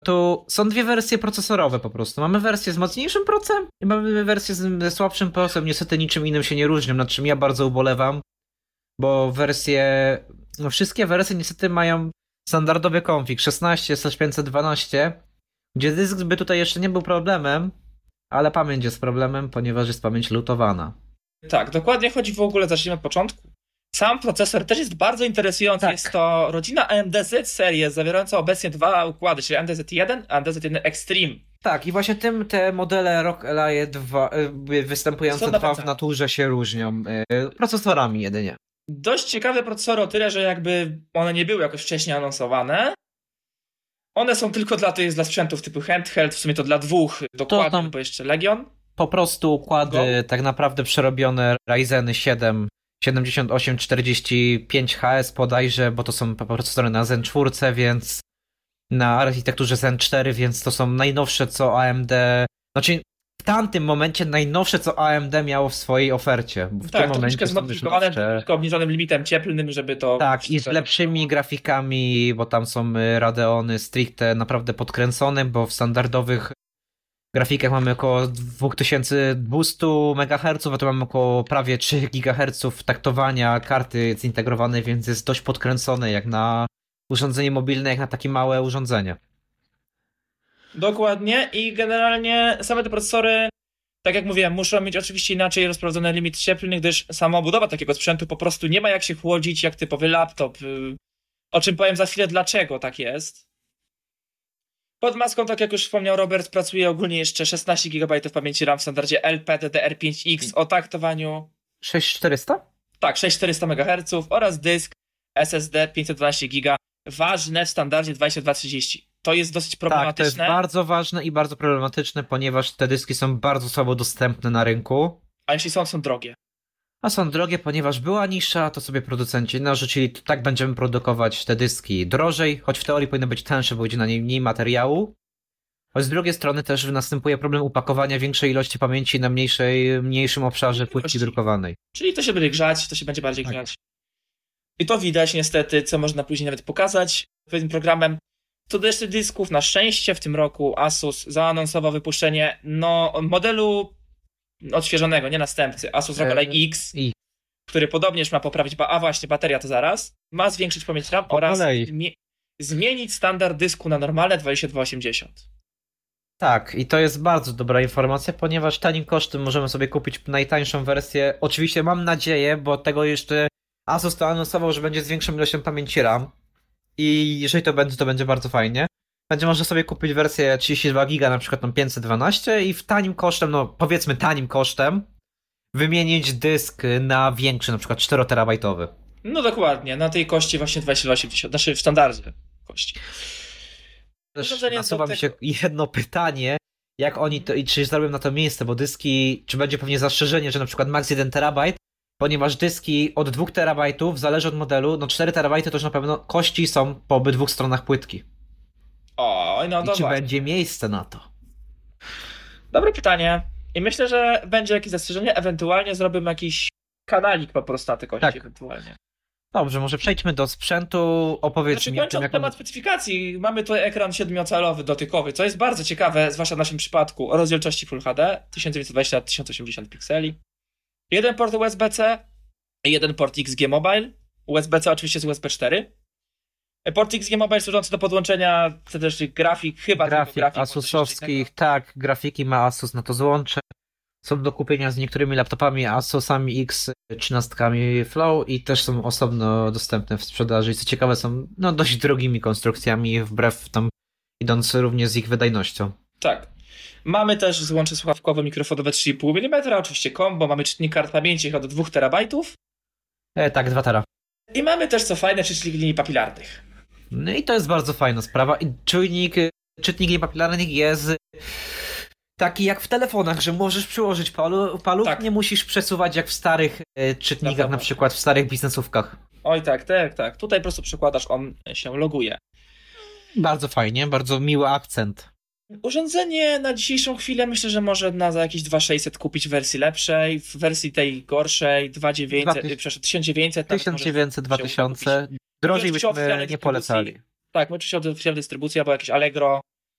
Tu są dwie wersje procesorowe po prostu. Mamy wersję z mocniejszym procem i mamy wersję ze słabszym procem. Niestety niczym innym się nie różnią, nad czym ja bardzo ubolewam, bo wszystkie wersje niestety mają standardowy config 16/512, gdzie dysk by tutaj jeszcze nie był problemem, ale pamięć jest problemem, ponieważ jest pamięć lutowana. Tak, dokładnie chodzi w ogóle, zacznijmy od początku. Sam procesor też jest bardzo interesujący. Tak. Jest to rodzina AMD Z Series, zawierająca obecnie dwa układy, czyli AMD Z1, AMD Z1 Extreme. Tak, i właśnie tym te modele ROG Ally 2, występujące dwa w naturze się różnią. Procesorami jedynie. Dość ciekawe procesory o tyle, że jakby one nie były jakoś wcześniej anonsowane. One są tylko dla sprzętów typu handheld, w sumie to dla dwóch dokładnie, bo jeszcze Legion. Po prostu układy tak naprawdę przerobione Ryzeny 7 7845HS bodajże, bo to są procesory na Zen 4, więc na architekturze Zen 4, więc to są najnowsze co AMD, znaczy w tamtym momencie najnowsze co AMD miało w swojej ofercie. Bo w tym momencie zmodyfikowane, tylko obniżonym limitem cieplnym, żeby to... Tak, i z lepszymi grafikami, bo tam są Radeony stricte naprawdę podkręcone, bo w standardowych grafikach mamy około 2200 MHz, a tu mamy około prawie 3 GHz taktowania karty zintegrowanej, więc jest dość podkręcone jak na urządzenie mobilne, jak na takie małe urządzenie. Dokładnie i generalnie same te procesory, tak jak mówiłem, muszą mieć oczywiście inaczej rozprowadzony limit cieplny, gdyż sama obudowa takiego sprzętu po prostu nie ma jak się chłodzić jak typowy laptop, o czym powiem za chwilę dlaczego tak jest. Pod maską, tak jak już wspomniał Robert, pracuje ogólnie jeszcze 16 GB pamięci RAM w standardzie LPDDR5X o taktowaniu 6400? Tak, 6400 MHz oraz dysk SSD 512 GB, ważne w standardzie 2230. To jest dosyć problematyczne. Tak, to jest bardzo ważne i bardzo problematyczne, ponieważ te dyski są bardzo słabo dostępne na rynku. A jeśli są drogie? A są drogie, ponieważ była nisza, to sobie producenci narzucili, tak będziemy produkować te dyski drożej, choć w teorii powinny być tańsze, bo idzie na nie mniej materiału. Choć z drugiej strony też następuje problem upakowania większej ilości pamięci na mniejszym obszarze płytki drukowanej. Czyli to się będzie grzać, to się będzie bardziej grzać. I to widać niestety, co można później nawet pokazać pewnym programem. Co do jeszcze dysków, na szczęście w tym roku Asus zaanonsował wypuszczenie modelu odświeżonego, nie następcy, Asus ROG Ally X, który podobnież ma poprawić, bateria to zaraz, ma zwiększyć pamięć RAM oraz zmienić standard dysku na normalne 2280. Tak, i to jest bardzo dobra informacja, ponieważ tanim kosztem możemy sobie kupić najtańszą wersję. Oczywiście mam nadzieję, bo tego jeszcze Asus to anonsował, że będzie z większą ilością pamięci RAM. I jeżeli to będzie bardzo fajnie. Będzie można sobie kupić wersję 32 GB, na przykład tam 512 i w tanim kosztem, powiedzmy tanim kosztem, wymienić dysk na większy, na przykład 4 terabajtowy. No dokładnie, na tej kości właśnie 2280, znaczy w standardzie kości. Też nasuwa mi się jedno pytanie, jak oni to i czy zrobią na to miejsce, bo dyski, czy będzie pewnie zastrzeżenie, że na przykład max 1 terabajt, ponieważ dyski od 2 terabajtów, zależy od modelu, 4 terabajty to już na pewno kości są po obydwu stronach płytki. Oj, no to I czy będzie miejsce na to? Dobre pytanie. I myślę, że będzie jakieś zastrzeżenie, ewentualnie zrobimy jakiś kanalik po prostu na te kości ewentualnie. Dobrze, może przejdźmy do sprzętu, opowiedz mi o tym, jak temat specyfikacji, mamy tu ekran 7-calowy dotykowy, co jest bardzo ciekawe, zwłaszcza w naszym przypadku, o rozdzielczości Full HD, 1920x1080 pikseli. Jeden port USB-C, jeden port XG Mobile, USB-C oczywiście z USB 4. Port XG Mobile służący do podłączenia też grafik, grafik asusowskich, tak, grafiki ma Asus na to złącze. Są do kupienia z niektórymi laptopami Asusami X13 Flow i też są osobno dostępne w sprzedaży i co ciekawe są dość drogimi konstrukcjami, wbrew tam idąc również z ich wydajnością. Tak. Mamy też złącze słuchawkowe mikrofonowe 3,5 mm, oczywiście combo, mamy czytnik kart pamięci od 2 terabajtów. Tak, 2 tera. I mamy też, co fajne, czytnik linii papilarnych. No i to jest bardzo fajna sprawa. I czytnik linii papilarnych jest taki jak w telefonach, że możesz przyłożyć paluch, tak. Nie musisz przesuwać jak w starych czytnikach, na przykład w starych biznesówkach. Oj tak. Tutaj po prostu przekładasz, on się loguje. Bardzo fajnie, bardzo miły akcent. Urządzenie na dzisiejszą chwilę myślę, że może za jakieś 2600 kupić w wersji lepszej, w wersji tej gorszej 1900, 1900, 2000. Drożej byśmy nie polecali. Tak, my oczywiście od oficjalnej dystrybucji albo jakieś Allegro.